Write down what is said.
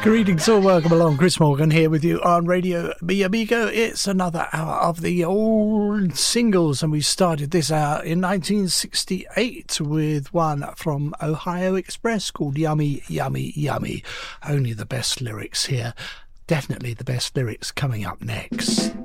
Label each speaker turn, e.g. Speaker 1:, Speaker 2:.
Speaker 1: Greetings all, welcome along. Chris Morgan here with you on Radio Mi Amigo. It's another hour of the old singles, and we started this hour in 1968 with one from Ohio Express called Yummy, Yummy, Yummy. Only the best lyrics here. Definitely the best lyrics coming up next.